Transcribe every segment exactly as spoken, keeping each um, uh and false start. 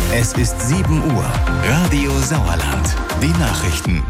Es ist sieben Uhr. Radio Sauerland. Die Nachrichten.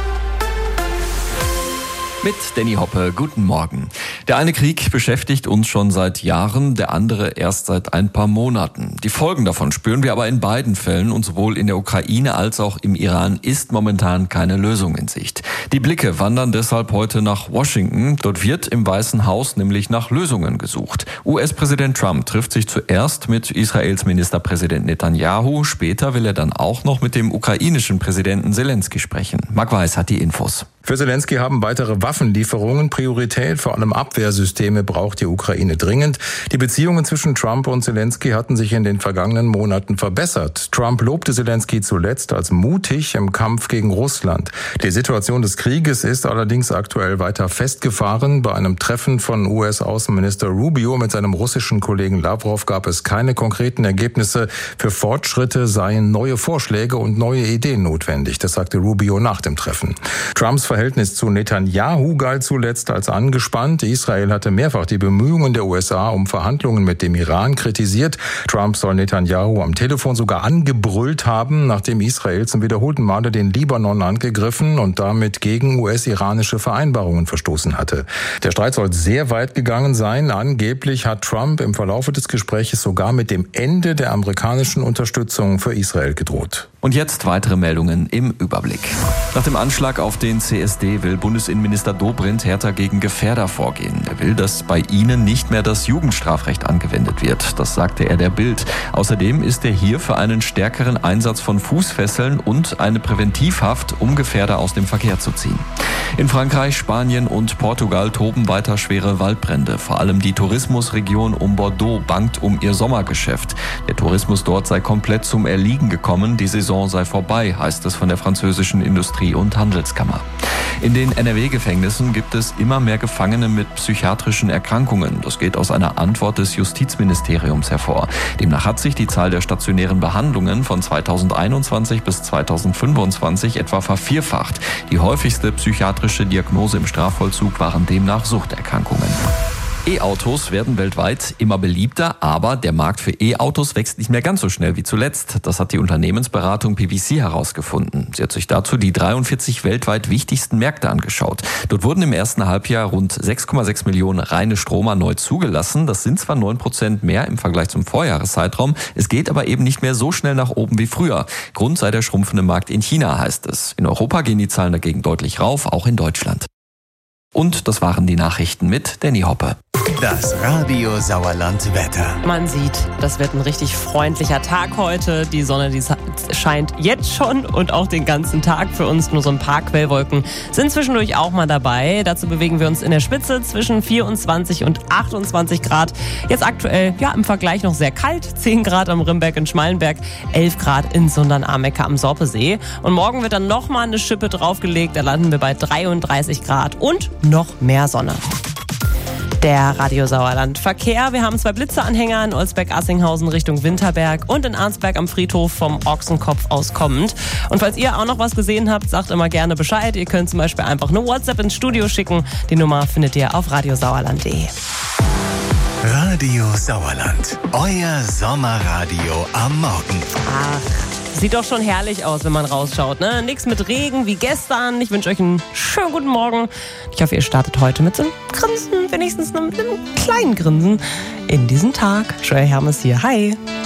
Mit Danny Hoppe, guten Morgen. Der eine Krieg beschäftigt uns schon seit Jahren, der andere erst seit ein paar Monaten. Die Folgen davon spüren wir aber in beiden Fällen und sowohl in der Ukraine als auch im Iran ist momentan keine Lösung in Sicht. Die Blicke wandern deshalb heute nach Washington. Dort wird im Weißen Haus nämlich nach Lösungen gesucht. U S-Präsident Trump trifft sich zuerst mit Israels Ministerpräsident Netanyahu. Später will er dann auch noch mit dem ukrainischen Präsidenten Selensky sprechen. Marc Weiß hat die Infos. Für Selensky haben weitere Waffenlieferungen Priorität. Vor allem Abwehrsysteme braucht die Ukraine dringend. Die Beziehungen zwischen Trump und Selensky hatten sich in den vergangenen Monaten verbessert. Trump lobte Selensky zuletzt als mutig im Kampf gegen Russland. Die Situation des Krieges ist allerdings aktuell weiter festgefahren. Bei einem Treffen von U S-Außenminister Rubio mit seinem russischen Kollegen Lavrov gab es keine konkreten Ergebnisse. Für Fortschritte seien neue Vorschläge und neue Ideen notwendig. Das sagte Rubio nach dem Treffen. Trumps Verhältnis zu Netanyahu galt zuletzt als angespannt. Israel hatte mehrfach die Bemühungen der U S A um Verhandlungen mit dem Iran kritisiert. Trump soll Netanyahu am Telefon sogar angebrüllt haben, nachdem Israel zum wiederholten Male den Libanon angegriffen und damit gegen U S-iranische Vereinbarungen verstoßen hatte. Der Streit soll sehr weit gegangen sein. Angeblich hat Trump im Verlauf des Gesprächs sogar mit dem Ende der amerikanischen Unterstützung für Israel gedroht. Und jetzt weitere Meldungen im Überblick. Nach dem Anschlag auf den C S D will Bundesinnenminister Dobrindt härter gegen Gefährder vorgehen. Er will, dass bei ihnen nicht mehr das Jugendstrafrecht angewendet wird. Das sagte er der Bild. Außerdem ist er hier für einen stärkeren Einsatz von Fußfesseln und eine Präventivhaft, um Gefährder aus dem Verkehr zu ziehen. In Frankreich, Spanien und Portugal toben weiter schwere Waldbrände. Vor allem die Tourismusregion um Bordeaux bangt um ihr Sommergeschäft. Der Tourismus dort sei komplett zum Erliegen gekommen. Die Saison sei vorbei, heißt es von der französischen Industrie- und Handelskammer. In den N R W-Gefängnissen gibt es immer mehr Gefangene mit psychiatrischen Erkrankungen. Das geht aus einer Antwort des Justizministeriums hervor. Demnach hat sich die Zahl der stationären Behandlungen von zweitausendeinundzwanzig bis zweitausendfünfundzwanzig etwa vervierfacht. Die häufigste psychiatrische Diagnose im Strafvollzug waren demnach Suchterkrankungen. E-Autos werden weltweit immer beliebter, aber der Markt für E-Autos wächst nicht mehr ganz so schnell wie zuletzt. Das hat die Unternehmensberatung P V C herausgefunden. Sie hat sich dazu die dreiundvierzig weltweit wichtigsten Märkte angeschaut. Dort wurden im ersten Halbjahr rund sechs Komma sechs Millionen reine Stromer neu zugelassen. Das sind zwar neun Prozent mehr im Vergleich zum Vorjahreszeitraum, es geht aber eben nicht mehr so schnell nach oben wie früher. Grund sei der schrumpfende Markt in China, heißt es. In Europa gehen die Zahlen dagegen deutlich rauf, auch in Deutschland. Und das waren die Nachrichten mit Danny Hoppe. Das Radio Sauerland Wetter. Man sieht, das wird ein richtig freundlicher Tag heute. Die Sonne, die scheint jetzt schon und auch den ganzen Tag für uns. Nur so ein paar Quellwolken sind zwischendurch auch mal dabei. Dazu bewegen wir uns in der Spitze zwischen vierundzwanzig und achtundzwanzig Grad. Jetzt aktuell, ja, im Vergleich noch sehr kalt. zehn Grad am Rimberg in Schmallenberg, elf Grad in Sundern-Amecker am Sorpesee. Und morgen wird dann nochmal eine Schippe draufgelegt. Da landen wir bei dreiunddreißig Grad und noch mehr Sonne. Der Radio Sauerland Verkehr. Wir haben zwei Blitzeanhänger in Olsberg-Assinghausen Richtung Winterberg und in Arnsberg am Friedhof vom Ochsenkopf aus kommend. Und falls ihr auch noch was gesehen habt, sagt immer gerne Bescheid. Ihr könnt zum Beispiel einfach eine WhatsApp ins Studio schicken. Die Nummer findet ihr auf radiosauerland punkt de. Radio Sauerland. Euer Sommerradio am Morgen. Ach, sieht doch schon herrlich aus, wenn man rausschaut, ne? Nix mit Regen wie gestern. Ich wünsche euch einen schönen guten Morgen. Ich hoffe, ihr startet heute mit so einem Grinsen, wenigstens einem, einem kleinen Grinsen in diesen Tag. Joel Hermes hier. Hi.